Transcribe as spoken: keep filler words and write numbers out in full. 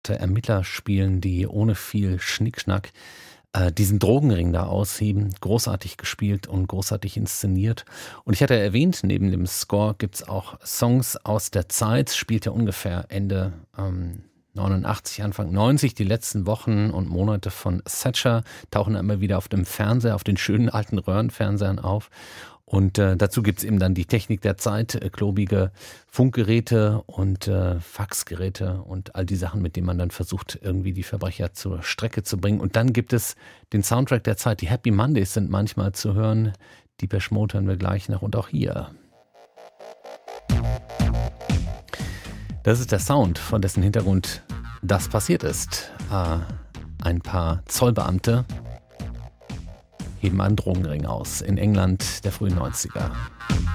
Ermittler spielen, die ohne viel Schnickschnack äh, diesen Drogenring da ausheben. Großartig gespielt und großartig inszeniert. Und ich hatte erwähnt, neben dem Score gibt's auch Songs aus der Zeit. Spielt ja ungefähr Ende ähm, neunundachtzig, Anfang neunzig. Die letzten Wochen und Monate von Thatcher tauchen immer wieder auf dem Fernseher, auf den schönen alten Röhrenfernsehern auf. Und äh, dazu gibt's eben dann die Technik der Zeit, äh, klobige Funkgeräte und äh, Faxgeräte und all die Sachen, mit denen man dann versucht, irgendwie die Verbrecher zur Strecke zu bringen. Und dann gibt es den Soundtrack der Zeit. Die Happy Mondays sind manchmal zu hören. Depeche Mode hören wir gleich noch und auch hier. Das ist der Sound, von dessen Hintergrund das passiert ist. Äh, ein paar Zollbeamte heben einen Drogenring aus in England der frühen neunziger.